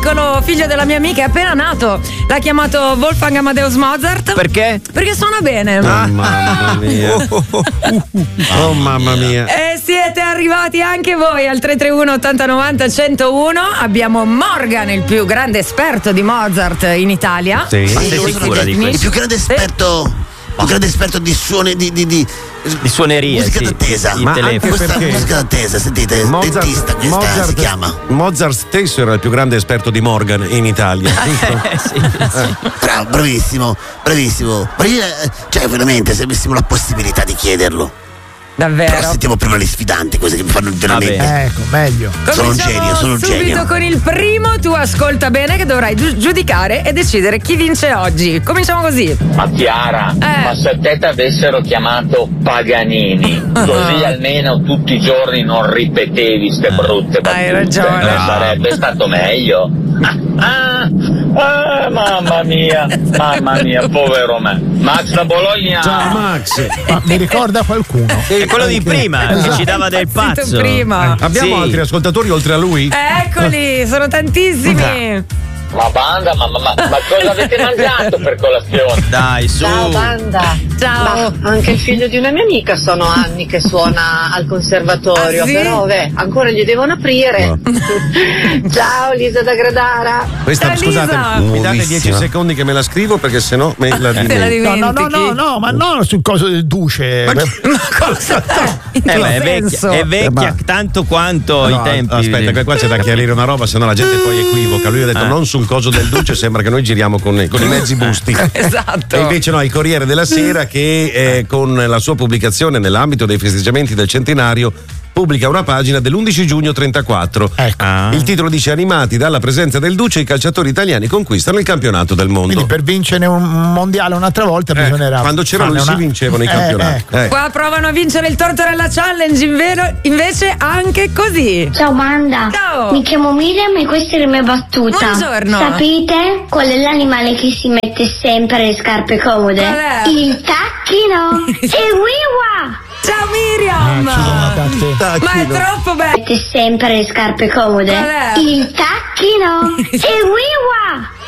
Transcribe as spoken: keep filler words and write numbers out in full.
piccolo figlio della mia amica è appena nato. L'ha chiamato Wolfgang Amadeus Mozart. Perché? Perché suona bene. Oh mamma mia. Oh mamma mia. E siete arrivati anche voi al tre tre uno ottanta novanta centouno. Abbiamo Morgan, il più grande esperto di Mozart in Italia. Sì. Ma sei sicura di Il questo? più grande esperto, il più grande esperto di suoni di, di, di, Di suoneria, musica sì. d'attesa. Il Ma telefono. anche Questa perché musica d'attesa, sentite, dentista questa Mozart, si chiama. Mozart stesso era il più grande esperto di Morgan in Italia. Eh, sì, sì. Bravo, bravissimo, bravissimo. Ma io, eh, cioè, veramente, se avessimo la possibilità di chiederlo. Però Davvero. sentiamo prima le sfidanti, queste che mi fanno veramente. Vabbè. Ecco, meglio. Sono un Cominciamo genio, sono un subito genio. con il primo. Tu ascolta bene che dovrai giu- giudicare e decidere chi vince oggi. Cominciamo così. Ma Chiara, Eh. ma se te ti avessero chiamato Paganini, così almeno tutti i giorni non ripetevi ste brutte battute. Hai ragione. Non sarebbe stato meglio. Ah, ah, mamma mia, mamma mia, povero me. Max da Bologna. Ciao Max. Ma mi ricorda qualcuno? È quello di prima che ci dava del Impazzito pazzo. prima. Abbiamo Sì. altri ascoltatori oltre a lui? Eccoli, sono tantissimi. Ma banda, ma, ma, ma, ma cosa avete mangiato per colazione? Dai, su. Ciao banda. Ciao. Ma anche il figlio di una mia amica sono anni che suona al conservatorio, Ah, sì? però beh, ancora gli devono aprire. Ciao Lisa da Gradara. Questa, Ciao, scusate, Lisa. mi date dieci Nuovissima. secondi che me la scrivo perché sennò me la Te la dimentico. No, dimentichi. no, no, no, no, ma non sul coso del duce. Ma cosa? In Eh, che beh, è vecchia, senso? è vecchia Eh, ma- tanto quanto No, i tempi. aspetta, che qua c'è da chiarire una roba, se no la gente poi equivoca. Lui ha detto Ah. non sul coso del duce, sembra che noi giriamo con, con i mezzi busti. Esatto. E invece no, il Corriere della Sera che eh, con la sua pubblicazione nell'ambito dei festeggiamenti del centenario pubblica una pagina dell'undici giugno trentaquattro. Ecco. Ah. Il titolo dice: animati dalla presenza del duce, i calciatori italiani conquistano il campionato del mondo. Quindi per vincere un mondiale un'altra volta Eh, bisognerà. quando c'era lui farne si una- vincevano i Eh, campionati. ecco. Eh. Qua provano a vincere il Tortorella Challenge, invero- invece anche così. Ciao banda, Ciao. mi chiamo Miriam e questa è la mia battuta. Buongiorno. Sapete qual è l'animale che si mette sempre le scarpe comode? Qual è? Il tacchino. Seguiwa! Ciao Miriam! Accidenti a te. Ma è troppo bello! Mette sempre le scarpe comode? Qual è? Il tacchino. Seguiwa!